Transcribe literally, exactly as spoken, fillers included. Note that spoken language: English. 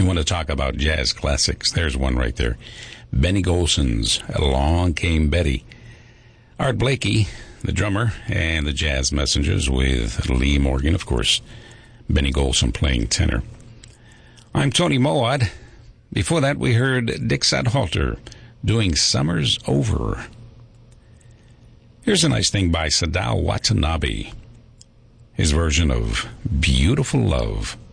want to talk about jazz classics, there's one right there. Benny Golson's Along Came Betty. Art Blakey, the drummer, and the Jazz Messengers with Lee Morgan, of course, Benny Golson playing tenor. I'm Tony Mowat. Before that, we heard Dick Sadhalter doing Summer's Over. Here's a nice thing by Sadao Watanabe, his version of Beautiful Love.